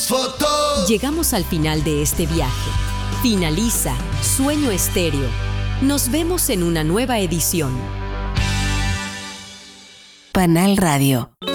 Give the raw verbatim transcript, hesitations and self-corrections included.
fotos. Llegamos al final de este viaje. Finaliza Sueño Estéreo. Nos vemos en una nueva edición. Panal Radio.